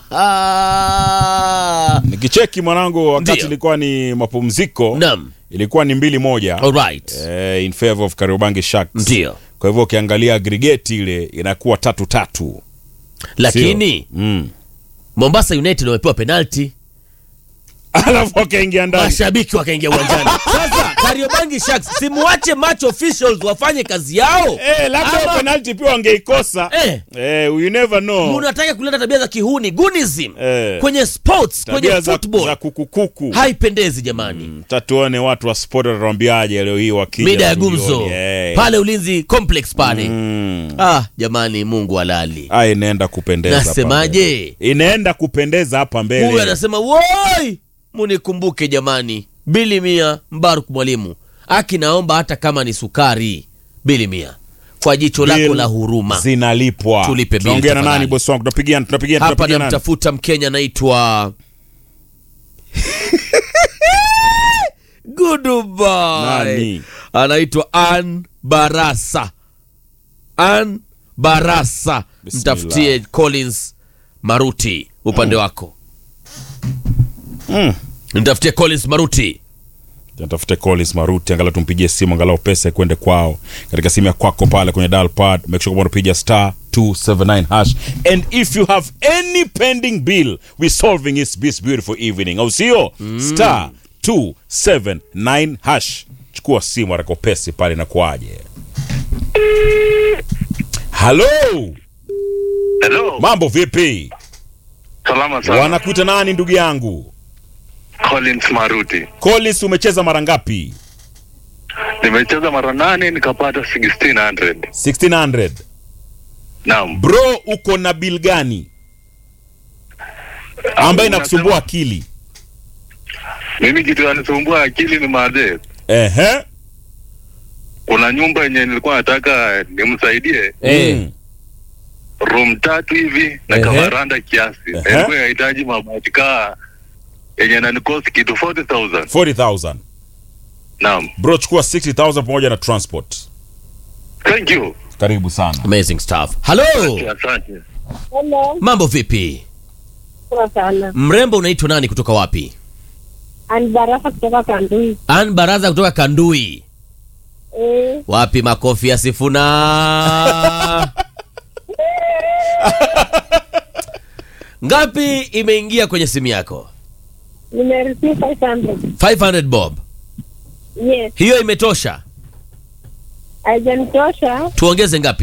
Nikicheki mwanangu wakati ilikuwa ni mapumziko. Naam. Ilikuwa ni 2-1. Alright. In favor of Kariobangi Sharks. Ndio. Kwa hivyo ukiangalia aggregate ile inakuwa 3-3. Lakini Mombasa United wamepewa penalty. Alafu wakaingia ndani. Mashabiki wakaingia uwanjani. Sasa Kariobangi Sharks simuache match officials wafanye kazi yao. Labda penalty pia wangeikosa. You never know. Unataka kuleta tabia za kihuni, gunism kwenye sports, kwenye football. Za kukukuku. Haipendezi jamani. Tatuone watu wa sport wataambiaje leo hii wakija. Mida ya gumzo. Pale Ulinzi Complex pale. Jamani Mungu halali. Inaenda kupendeza hapa. Nasemaje? Inaenda kupendeza hapa mbele. Huyu anasema woi, munikumbuke jamani. Bili Mia Mbaruk Mwalimu. Naomba hata kama ni sukari. Bili Mia. Kwa jicho lako la huruma. Zinalipwa. Tulipe bili. Tunaongea na nani boss wangu? Tunapigia hapa na mtafuta Mkenya anaitwa Goodbye. Nani? Anaitwa Ann Barasa. Ann Barasa. Mtafutie Collins Maruti upande wako. Nitafutie Collins Maruti. Tafute Collins Maruti, angalau tumpigie simu, angalau pesa kwende kwao. Katika simu yako pale kwenye dial pad, make sure unapiga *279#. And if you have any pending bill, we solving it this beautiful evening. Au sio? *279#. Chukua simu haraka pesa pale na kuaje. Hello. Hello. Mambo vipi? Salama sana. Wanakuita nani ndugu yangu? Collins Maruti. Collins, umecheza mara ngapi? Nimecheza mara 8 nikapata 1600. 1600. Naam. Bro, uko na bill gani ambaye inakusumbua akili? Mimi kitu yanisumbua akili ni madhe. Kuna nyumba yenye nilikuwa nataka nimsaidie. Room 3 hivi na kamaranda kiasi. Nilikuwa nahitaji mabati kaa yenye nanikosi kitu 40,000. 40,000. Naam. Bro, chukua 60,000 pamoja na transport. Thank you. Karibu sana. Amazing stuff. Hello. Asante. Hello. Mambo vipi? Poa sana. Mrembo unaitwa nani kutoka wapi? Ann Barasa kutoka Kandui. Ann Baraza kutoka Kandui. Wapi makofi ya Sifuna? Ngapi imeingia kwenye simu yako? Nimereceive 500. 500 bob. Yes. Hiyo imetosha? Haijanitosha. Tuongeze ngapi?